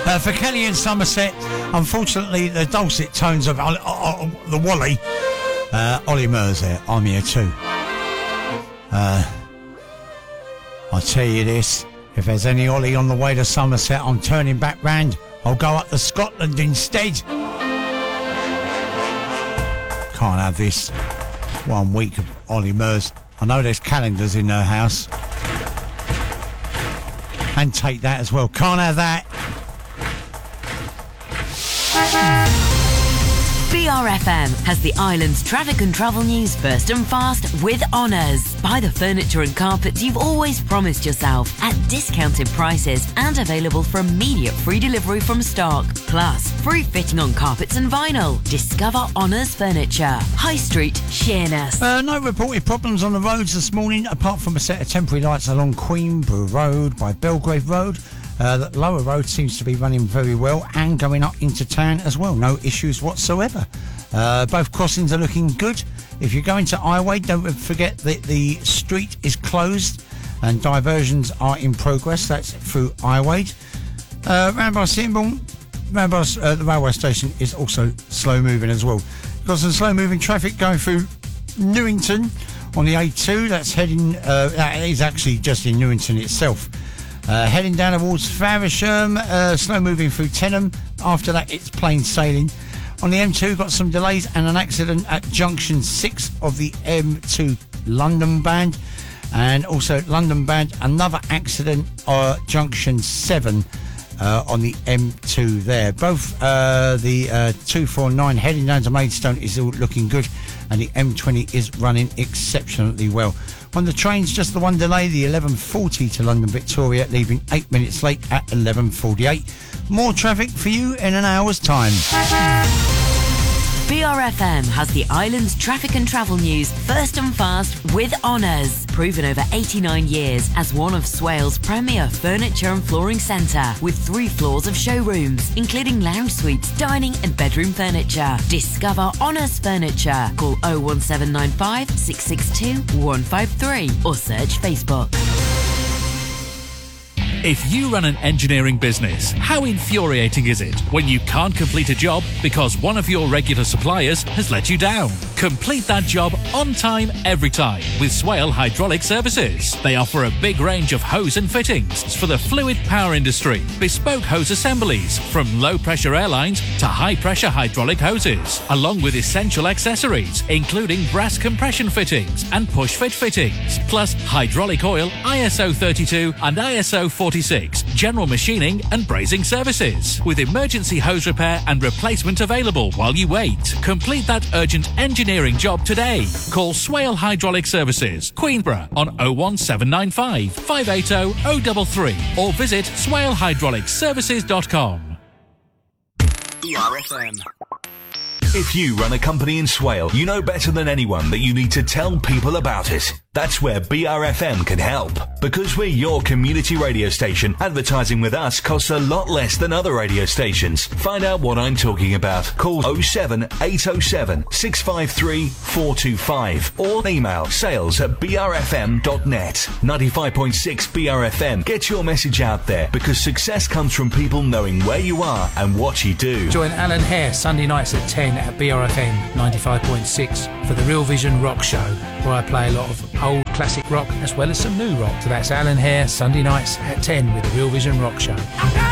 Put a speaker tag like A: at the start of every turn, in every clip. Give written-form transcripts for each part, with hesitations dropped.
A: For Kelly in Somerset, unfortunately, the dulcet tones of the Wally. Ollie Murs there, I'm here too. I'll tell you this, if there's any Ollie on the way to Somerset, I'm turning back round. I'll go up to Scotland instead. Can't have this 1 week of Ollie Murs. I know there's calendars in her house. And take that as well. Can't have that.
B: BRFM has the island's traffic and travel news first and fast with Honours. Buy the furniture and carpets you've always promised yourself at discounted prices and available for immediate free delivery from stock. Plus, free fitting on carpets and vinyl. Discover Honours Furniture. High Street, Sheerness.
A: No reported problems on the roads this morning, apart from a set of temporary lights along Queenborough Road by Belgrave Road. The lower road seems to be running very well and going up into town as well. No issues whatsoever. Both crossings are looking good. If you're going to Highway, don't forget that the street is closed and diversions are in progress. That's through Highway. Round by Sittingbourne, round by the railway station is also slow moving as well. Got some slow moving traffic going through Newington on the A2. That's heading, that is actually just in Newington itself. Heading down towards Faversham, slow moving through Tenham. After that, it's plain sailing. On the M2, got some delays and an accident at junction 6 of the M2 London Band. And also London Band, another accident at junction 7 on the M2 there. Both the 249 heading down to Maidstone is all looking good, and the M20 is running exceptionally well. On the trains, just the one delay, the 11:40 to London Victoria, leaving 8 minutes late at 11:48. More traffic for you in an hour's time.
B: BRFM has the island's traffic and travel news first and fast with Honours. Proven over 89 years as one of Swale's premier furniture and flooring centre, with 3 floors of showrooms, including lounge suites, dining and bedroom furniture. Discover Honours Furniture. Call 01795 662 153 or search Facebook.
C: If you run an engineering business, how infuriating is it when you can't complete a job because one of your regular suppliers has let you down? Complete that job on time, every time with Swale Hydraulic Services. They offer a big range of hose and fittings for the fluid power industry, bespoke hose assemblies from low-pressure airlines to high-pressure hydraulic hoses, along with essential accessories, including brass compression fittings and push-fit fittings, plus hydraulic oil, ISO 32 and ISO 46, general machining and brazing services, with emergency hose repair and replacement available while you wait. Complete that urgent engineering job today. Call Swale Hydraulic Services, Queenborough on 01795 580 033 or visit swalehydraulicservices.com.
D: BRFM. If you run a company in Swale, you know better than anyone that you need to tell people about it. That's where BRFM can help. Because we're your community radio station, advertising with us costs a lot less than other radio stations. Find out what I'm talking about. Call 07807 653 425 or email sales@brfm.net. 95.6 BRFM. Get your message out there, because success comes from people knowing where you are and what you do.
E: Join Alan Hare Sunday nights at 10 at BRFM 95.6 for the Real Vision Rock Show, where I play a lot of old classic rock as well as some new rock. So that's Alan Hare Sunday nights at 10 with the Real Vision Rock Show.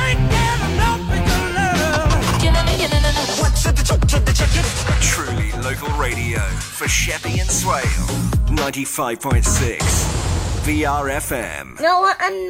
D: Truly local radio for Sheppey and Swale. 95.6 BRFM.
F: No,